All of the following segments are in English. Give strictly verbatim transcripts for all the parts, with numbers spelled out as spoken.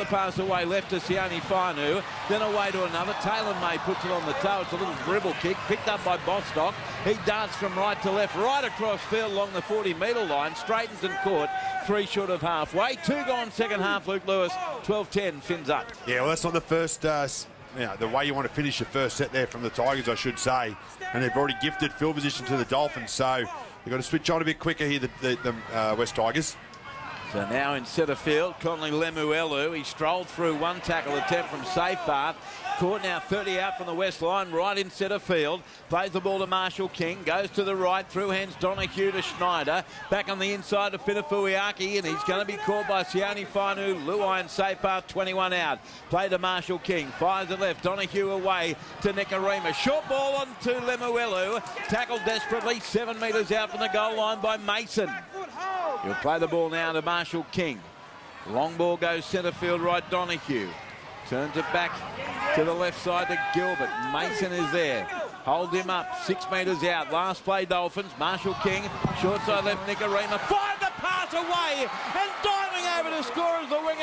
pass away left to Sione Fainu, then away to another. Taylor May puts it on the toe. It's a little dribble kick, picked up by Bostock. He darts from right to left, right across field along the forty metre line, straightens and caught, three short of halfway. Two gone second half, Luke Lewis, twelve ten, Fins up. Yeah, well, that's not the first, uh, you know, the way you want to finish your first set there from the Tigers, I should say. And they've already gifted field position to the Dolphins, so you've got to switch on a bit quicker here, the, the, the uh, West Tigers. So now in centre field, Conley Lemuelu. He strolled through one tackle attempt from Seyfarth. Caught now thirty out from the west line, right in centre field. Plays the ball to Marshall King. Goes to the right, through hands Donahue to Schneider. Back on the inside to Finafuiaki, and he's going to be caught by Sione Fainu. Luai and Seyfarth, twenty-one out. Play to Marshall King. Fires it left. Donahue away to Nicarima. Short ball on to Lemuelu. Tackled desperately, seven metres out from the goal line by Mason. He'll play the ball now to Marshall King. Long ball goes centre field right, Donahue. Turns it back to the left side to Gilbert. Mason is there. Hold him up, six metres out. Last play, Dolphins. Marshall King, short side left, Nicarima. Fired the pass away, and diving over to score is the winger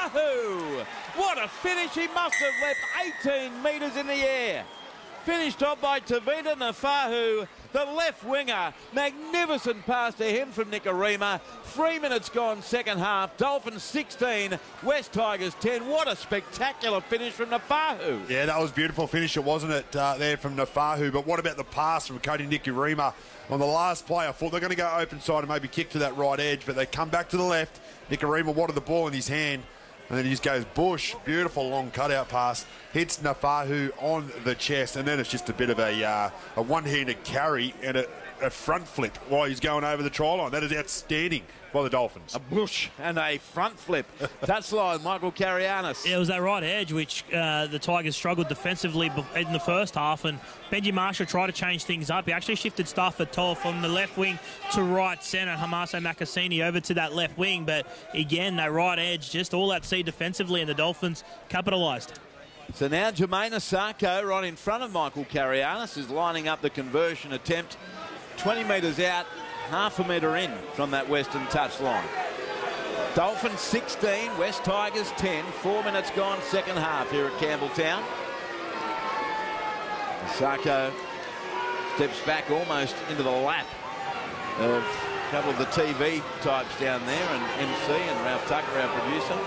Fahu. What a finish. He must have left eighteen metres in the air. Finished off by Tavita Nafahu, the left winger. Magnificent pass to him from Nicarima. Three minutes gone, second half. Dolphins sixteen, West Tigers ten. What a spectacular finish from Nafahu. Yeah, that was beautiful finish, wasn't it, uh, there from Nafahu. But what about the pass from Cody Nicarima on the last play? I thought they're going to go open side and maybe kick to that right edge, but they come back to the left. Nicarima wanted the ball in his hand. And then he just goes Bush, beautiful long cutout pass, hits Nafahu on the chest, and then it's just a bit of a uh, a one-handed carry and a, a front flip while he's going over the try line. That is outstanding by the Dolphins. A Bush and a front flip. Touchline, Michael Carianis. Yeah, it was that right edge which uh, the Tigers struggled defensively in the first half, and Benji Marshall tried to change things up. He actually shifted Stafford Toll from the left wing to right centre, Hamaso Makasini over to that left wing, but again, that right edge, just all at sea defensively, and the Dolphins capitalised. So now Jermaine Asako, right in front of Michael Carianis, is lining up the conversion attempt twenty metres out, half a metre in from that western touchline. Dolphins sixteen, West Tigers ten. Four minutes gone, second half here at Campbelltown. Asako steps back almost into the lap of a couple of the T V types down there, and M C and Ralph Tucker, our producer.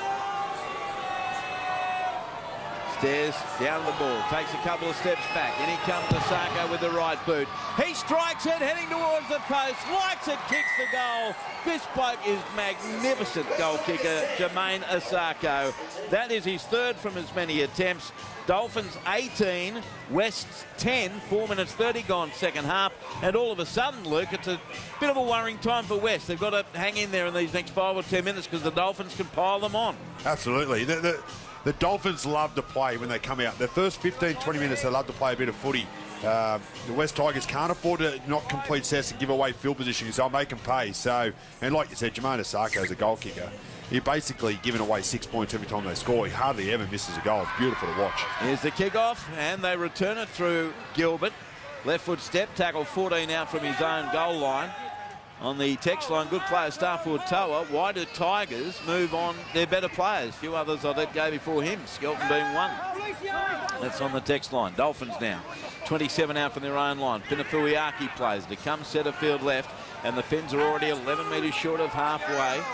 Stares down the ball, takes a couple of steps back, and here comes Asako with the right boot. He strikes it, heading towards the post, likes it, kicks the goal. This bloke is magnificent goal kicker, Jermaine Asako. That is his third from as many attempts. Dolphins eighteen, West's ten, four minutes thirty gone second half, and all of a sudden, Luke, it's a bit of a worrying time for West. They've got to hang in there in these next five or ten minutes because the Dolphins can pile them on. Absolutely. The, the, the Dolphins love to play when they come out. Their first fifteen, twenty minutes, they love to play a bit of footy. Uh, the West Tigers can't afford to not complete sets and give away field position because they'll make them pay. So, and like you said, Jermaine Asako is a goal kicker. You're basically giving away six points every time they score. He hardly ever misses a goal. It's beautiful to watch. Here's the kickoff, and they return it through Gilbert. Left foot step, tackle fourteen out from his own goal line. On the text line, good player, Starford Toa. Why do Tigers move on their better players? A few others I'll let go before him, Skelton being one. That's on the text line. Dolphins now, twenty-seven out from their own line. Finafuiaki plays to come centre field left, and the Finns are already eleven metres short of halfway.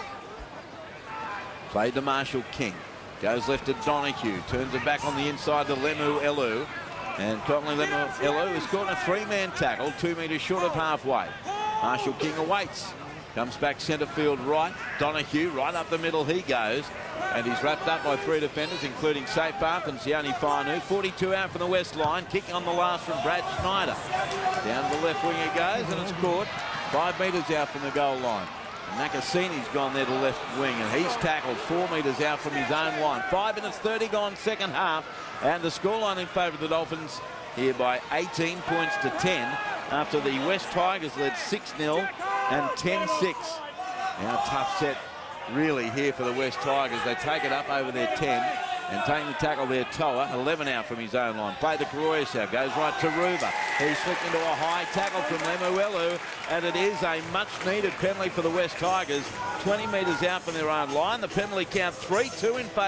Played to Marshall King. Goes left to Donahue. Turns it back on the inside to Lemuelu. And Conley Lemuelu has caught a three-man tackle, two metres short of halfway. Marshall King awaits. Comes back centre field right. Donahue right up the middle he goes. And he's wrapped up by three defenders, including Seyfarth and Sione Fainu. forty-two out from the west line. Kick on the last from Brad Schneider. Down the left wing he goes, and it's caught five metres out from the goal line. Nakasini's gone there to left wing, and he's tackled four metres out from his own line. Five minutes thirty gone second half, and the scoreline in favour of the Dolphins here by eighteen points to ten after the West Tigers led six nil and ten six. Now a tough set really here for the West Tigers. They take it up over their ten, and taking the tackle there, Toa, eleven out from his own line. Play the Karoyasau, goes right to Ruba. He's flicked into a high tackle from Lemuelu, and it is a much-needed penalty for the West Tigers. twenty metres out from their own line. The penalty count three two in favour.